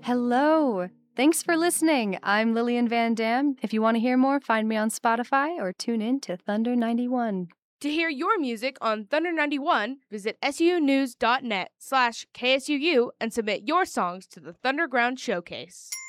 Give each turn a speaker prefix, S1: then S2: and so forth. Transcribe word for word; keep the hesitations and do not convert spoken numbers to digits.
S1: Hello. Thanks for listening. I'm Lillian Van Dam. If you want to hear more, find me on Spotify or tune in to Thunder ninety-one.
S2: To hear your music on Thunder ninety-one, visit sunews.net slash KSUU and submit your songs to the Thunderground Showcase.